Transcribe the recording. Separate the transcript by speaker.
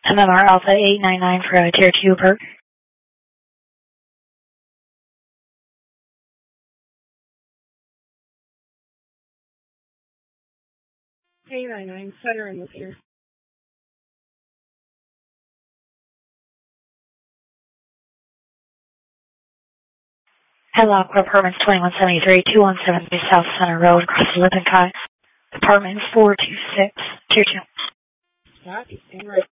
Speaker 1: MMR Alpha 899 for Tier 2 Perk.
Speaker 2: A99, center in with here.
Speaker 1: Hemlock Apartments 2173, 2173 South Center Road, across the Lippincott. Apartment 426, Tier 2.
Speaker 2: Copy, stand right.